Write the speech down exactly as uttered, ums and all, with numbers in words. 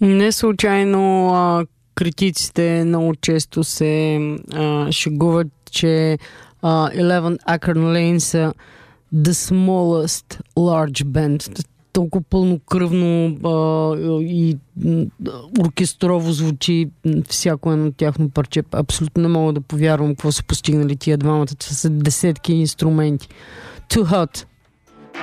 Не случайно а, критиците много често се а, шегуват, че а, Eleven Acorn Lane са the smallest large band. Толкова пълнокръвно а, и оркестрово звучи всяко едно тяхно парче. Абсолютно не мога да повярвам какво са постигнали тия двамата. Това са десетки инструменти. Too Hot